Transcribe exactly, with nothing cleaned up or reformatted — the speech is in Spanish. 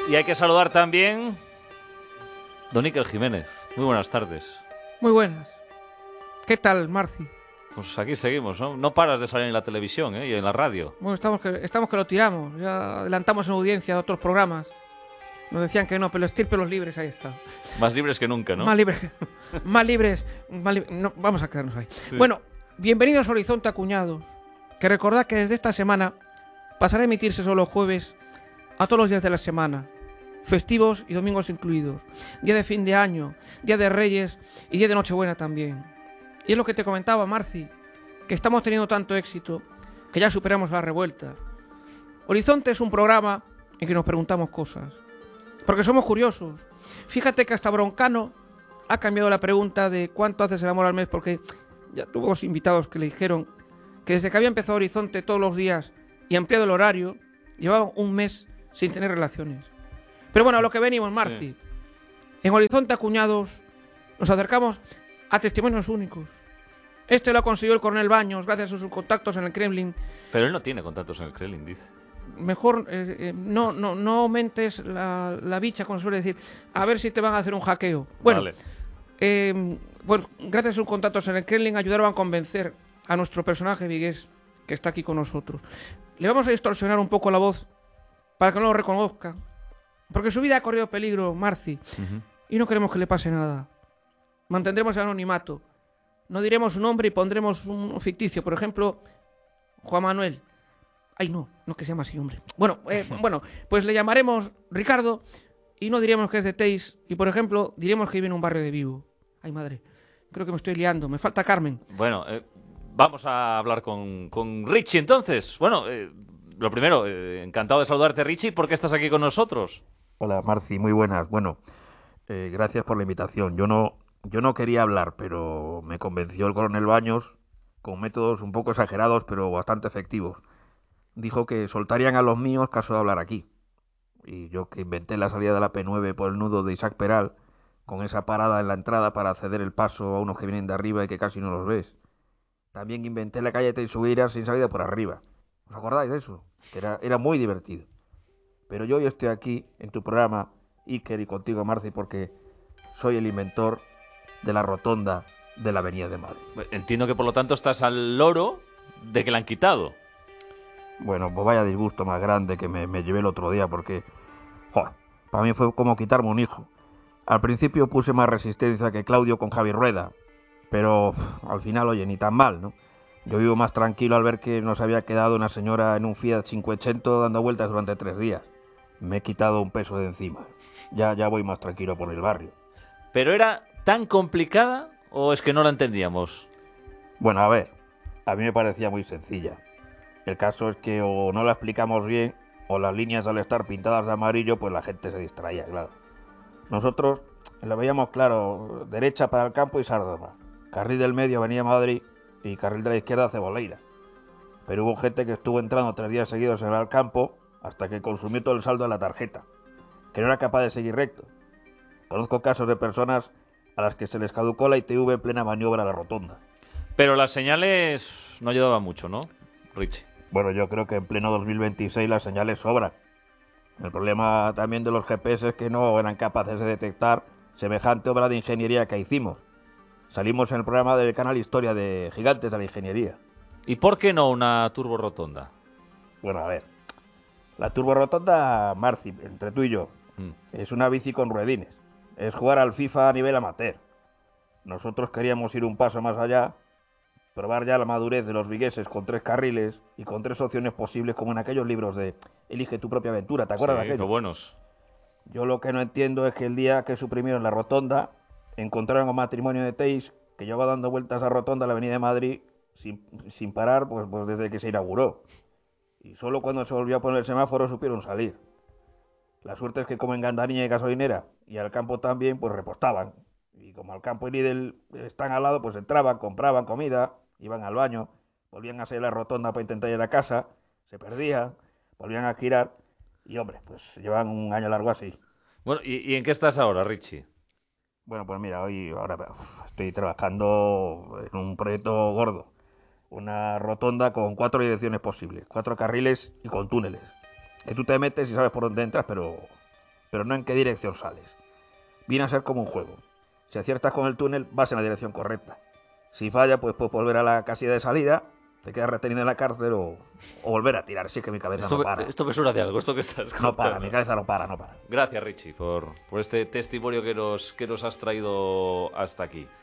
Y hay que saludar también don Iker Jiménez. Muy buenas tardes. Muy buenas. ¿Qué tal, Marci? Pues aquí seguimos, ¿no? No paras de salir en la televisión, ¿eh? Y en la radio. Bueno, estamos que, estamos que lo tiramos. Ya adelantamos en audiencia a otros programas. Nos decían que no, pero estirpe los libres, ahí está. Más libres que nunca, ¿no? Más libres. más libres. Más li no, vamos a quedarnos ahí. Sí. Bueno, bienvenidos a Horizonte Acuñados. Que recordad que desde esta semana pasará a emitirse solo jueves a todos los días de la semana. Festivos y domingos incluidos. Día de fin de año, día de Reyes y día de Nochebuena también. Y es lo que te comentaba, Marci, que estamos teniendo tanto éxito que ya superamos la revuelta. Horizonte es un programa en que nos preguntamos cosas, porque somos curiosos. Fíjate que hasta Broncano ha cambiado la pregunta de cuánto haces el amor al mes, porque ya tuvimos invitados que le dijeron que desde que había empezado Horizonte todos los días y ampliado el horario, llevaban un mes sin tener relaciones. Pero bueno, a lo que venimos, Marci. Sí. En Horizonte Acuñados nos acercamos a testimonios únicos. Este lo ha conseguido el coronel Baños gracias a sus contactos en el Kremlin. Pero él no tiene contactos en el Kremlin, dice. Mejor eh, eh, no, no, no aumentes la, la bicha, como suele decir. A ver si te van a hacer un hackeo. Bueno, vale. eh, pues gracias a sus contactos en el Kremlin ayudaron a convencer a nuestro personaje vigués, que está aquí con nosotros. Le vamos a distorsionar un poco la voz para que no lo reconozca. Porque su vida ha corrido peligro, Marci. Uh-huh. Y no queremos que le pase nada. Mantendremos el anonimato. No diremos su nombre y pondremos un ficticio. Por ejemplo, Juan Manuel. Ay, no, no que se llama así, hombre. Bueno, eh, bueno, pues le llamaremos Ricardo y no diremos que es de Teis. Y, por ejemplo, diremos que vive en un barrio de Vigo. Ay, madre, creo que me estoy liando. Me falta Carmen. Bueno, eh, vamos a hablar con, con Richie, entonces. Bueno, eh, lo primero, eh, encantado de saludarte, Richie. ¿Por qué estás aquí con nosotros? Hola, Marci, muy buenas. Bueno, eh, gracias por la invitación. Yo no... Yo no quería hablar, pero me convenció el coronel Baños con métodos un poco exagerados, pero bastante efectivos. Dijo que soltarían a los míos caso de hablar aquí. Y yo que inventé la salida de la P nueve por el nudo de Isaac Peral, con esa parada en la entrada para ceder el paso a unos que vienen de arriba y que casi no los ves. También inventé la calle Teixugueiras sin salida por arriba. ¿Os acordáis de eso? Que era, era muy divertido. Pero yo hoy estoy aquí, en tu programa, Iker, y contigo, Marci, porque soy el inventor de la rotonda de la Avenida de Madrid. Entiendo que por lo tanto estás al loro de que la han quitado. Bueno, pues vaya disgusto más grande que me, me llevé el otro día, porque joder, para mí fue como quitarme un hijo. Al principio puse más resistencia que Claudio con Javi Rueda, pero al final, oye, ni tan mal, ¿no? Yo vivo más tranquilo al ver que nos había quedado una señora en un Fiat cincuecento dando vueltas durante tres días. Me he quitado un peso de encima. Ya, ya voy más tranquilo por el barrio. Pero era ¿tan complicada o es que no la entendíamos? Bueno, a ver, a mí me parecía muy sencilla. El caso es que o no la explicamos bien, o las líneas al estar pintadas de amarillo, pues la gente se distraía, claro. Nosotros la veíamos claro, derecha para el campo y Sardoma. Carril del medio Avenida Madrid y carril de la izquierda Ceboleira. Pero hubo gente que estuvo entrando tres días seguidos en el campo hasta que consumió todo el saldo de la tarjeta, que no era capaz de seguir recto. Conozco casos de personas a las que se les caducó la I T V en plena maniobra a la rotonda. Pero las señales no ayudaban mucho, ¿no, Richie? Bueno, yo creo que en pleno dos mil veintiséis las señales sobran. El problema también de los G P S es que no eran capaces de detectar semejante obra de ingeniería que hicimos. Salimos en el programa del canal Historia de Gigantes de la Ingeniería. ¿Y por qué no una turborotonda? Bueno, a ver. La turborotonda, Marci, entre tú y yo, mm. es una bici con ruedines. Es jugar al FIFA a nivel amateur. Nosotros queríamos ir un paso más allá, probar ya la madurez de los vigueses con tres carriles y con tres opciones posibles como en aquellos libros de Elige tu propia aventura, ¿te acuerdas sí, de aquello? Qué buenos. Yo lo que no entiendo es que el día que suprimieron la rotonda, encontraron un matrimonio de Teis que lleva dando vueltas a rotonda a la Avenida de Madrid sin, sin parar pues, pues desde que se inauguró. Y solo cuando se volvió a poner el semáforo supieron salir. La suerte es que como en Gandariña y gasolinera, y al campo también, pues repostaban. Y como al campo y Lidl están al lado, pues entraban, compraban comida, iban al baño, volvían a salir a la rotonda para intentar ir a casa, se perdían, volvían a girar, y hombre, pues llevan un año largo así. Bueno, ¿y, y en qué estás ahora, Richie? Bueno, pues mira, hoy ahora estoy trabajando en un proyecto gordo. Una rotonda con cuatro direcciones posibles, cuatro carriles y con túneles. Que tú te metes y sabes por dónde entras, pero pero no en qué dirección sales. Viene a ser como un juego. Si aciertas con el túnel, vas en la dirección correcta. Si falla, pues puedes volver a la casilla de salida, te quedas retenido en la cárcel o, o volver a tirar. Sí que mi cabeza Esto, no para. esto me suena de algo, esto que estás contando. No para, mi cabeza no para, no para. Gracias, Richie, por, por este testimonio que nos, que nos has traído hasta aquí.